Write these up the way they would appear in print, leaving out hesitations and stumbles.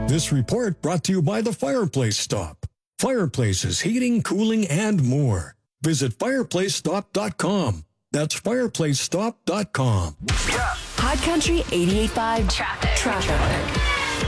This report brought to you by the Fireplace Stop. Fireplaces, heating, cooling, and more. Visit fireplacestop.com. That's fireplacestop.com. Hot Country 88.5 Traffic.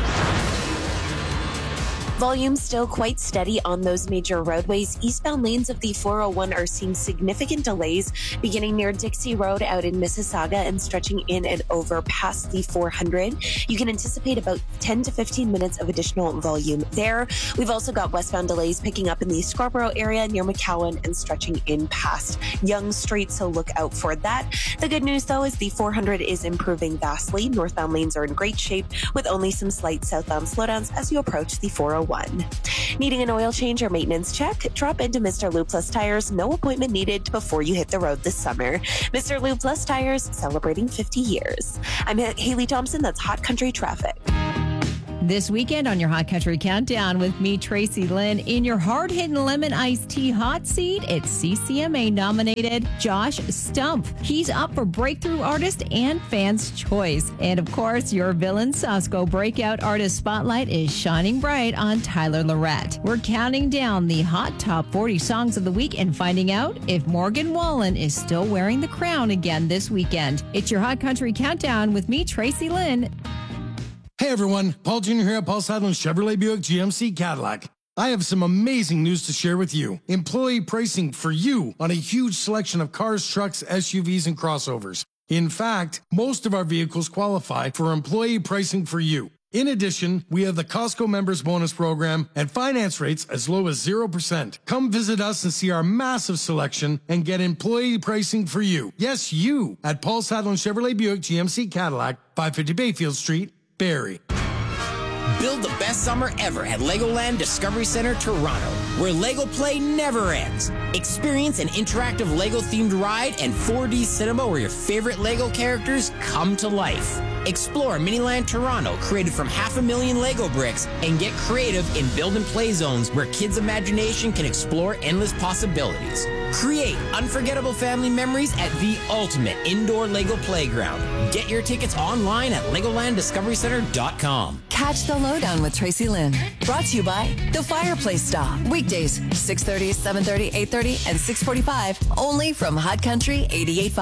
Volume still quite steady on those major roadways. Eastbound lanes of the 401 are seeing significant delays beginning near Dixie Road out in Mississauga and stretching in and over past the 400. You can anticipate about 10 to 15 minutes of additional volume there. We've also got westbound delays picking up in the Scarborough area near McCowan and stretching in past Yonge Street, so look out for that. The good news, though, is the 400 is improving vastly. Northbound lanes are in great shape with only some slight southbound slowdowns as you approach the 401. Needing an oil change or maintenance check? Drop into Mr. Lube Plus Tires. No appointment needed before you hit the road this summer. Mr. Lube Plus Tires, celebrating 50 years. I'm Haley Thompson. That's Hot Country Traffic. This weekend on your Hot Country Countdown with me, Tracy Lynn, in your hard-hitting lemon iced tea hot seat, it's CCMA-nominated Josh Stumpf. He's up for Breakthrough Artist and Fans' Choice. And, of course, your Villain Sasko Breakout Artist Spotlight is shining bright on Tyler Lorette. We're counting down the hot top 40 songs of the week and finding out if Morgan Wallen is still wearing the crown again this weekend. It's your Hot Country Countdown with me, Tracy Lynn. Hey everyone, Paul Jr. here at Paul Sadlin Chevrolet Buick GMC Cadillac. I have some amazing news to share with you. Employee pricing for you on a huge selection of cars, trucks, SUVs, and crossovers. In fact, most of our vehicles qualify for employee pricing for you. In addition, we have the Costco Members Bonus Program and finance rates as low as 0%. Come visit us and see our massive selection and get employee pricing for you. Yes, you at Paul Sadlin Chevrolet Buick GMC Cadillac, 550 Bayfield Street, Barrie. Build the best summer ever at Legoland Discovery Center, Toronto, where Lego play never ends. Experience an interactive Lego-themed ride and 4D cinema where your favorite Lego characters come to life. Explore Miniland Toronto, created from 500,000 Lego bricks, and get creative in build and play zones where kids' imagination can explore endless possibilities. Create unforgettable family memories at the ultimate indoor Lego playground. Get your tickets online at LegolandDiscoveryCenter.com. Catch the lowdown with Tracy Lynn. Brought to you by The Fireplace Stop. Weekdays, 6:30, 7:30, 8:30, and 6:45. Only from Hot Country 88.5.